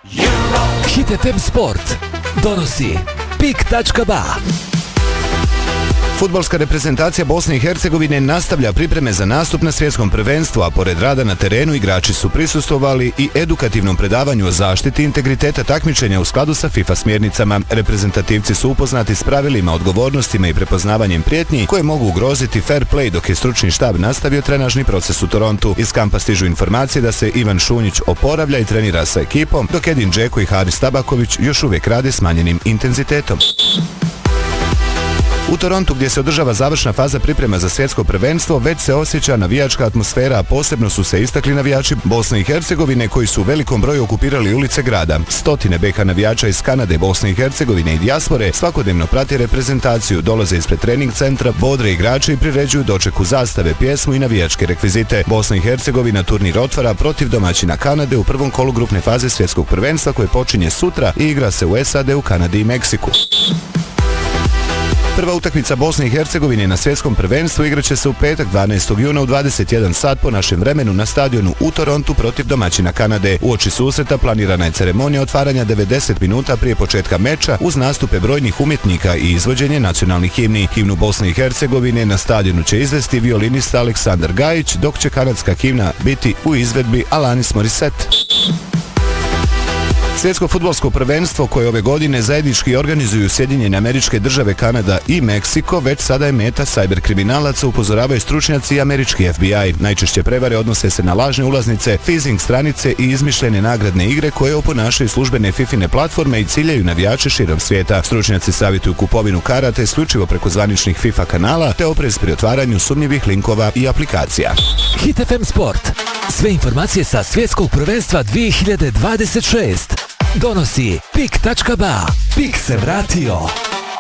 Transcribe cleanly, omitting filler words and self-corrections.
Hit FM Sport donosi PIK.ba. Fudbalska reprezentacija Bosne i Hercegovine nastavlja pripreme za nastup na svjetskom prvenstvu, a pored rada na terenu igrači su prisustvovali i edukativnom predavanju o zaštiti integriteta takmičenja u skladu sa FIFA smjernicama. Reprezentativci su upoznati s pravilima, odgovornostima i prepoznavanjem prijetnji koje mogu ugroziti fair play, dok je stručni štab nastavio trenažni proces u Torontu. Iz kampa stižu informacije da se Ivan Šunjić oporavlja i trenira sa ekipom, dok Edin Džeko i Haris Tabaković još uvijek rade s manjenim intenzitetom. U Torontu, gdje se održava završna faza priprema za svjetsko prvenstvo, već se osjeća navijačka atmosfera, a posebno su se istakli navijači Bosne i Hercegovine koji su u velikom broju okupirali ulice grada. Stotine BK navijača iz Kanade, Bosne i Hercegovine i dijaspore svakodnevno prati reprezentaciju, dolaze ispred trening centra, bodre igrače i priređuju dočeku zastave, pjesmu i navijačke rekvizite. Bosna i Hercegovina turnir otvara protiv domaćina Kanade u prvom kolu grupne faze svjetskog prvenstva koje počinje sutra i igra se u SAD, u Kanadi i Meksiku. Prva utakmica Bosne i Hercegovine na svjetskom prvenstvu igraće se u petak 12. juna u 21 sat po našem vremenu na stadionu u Torontu protiv domaćina Kanade. Uoči susreta planirana je ceremonija otvaranja 90 minuta prije početka meča uz nastupe brojnih umjetnika i izvođenje nacionalnih himni. Himnu Bosne i Hercegovine na stadionu će izvesti violinista Aleksandar Gajić, dok će kanadska himna biti u izvedbi Alanis Morissette. Svjetsko fudbalsko prvenstvo koje ove godine zajednički organizuju Sjedinjene Američke Države, Kanada i Meksiko već sada je meta cyber kriminalaca, upozoravaju stručnjaci i američki FBI. Najčešće prevare odnose se na lažne ulaznice, phishing stranice i izmišljene nagradne igre koje oponašaju službene FIFA-ine platforme i ciljaju navijače širom svijeta. Stručnjaci savjetuju kupovinu karata isključivo preko zvaničnih FIFA kanala te oprez pri otvaranju sumnjivih linkova i aplikacija. Hit FM Sport. Sve informacije sa svjetskog prvenstva 2026 donosi PIK.ba. PIK se vratio.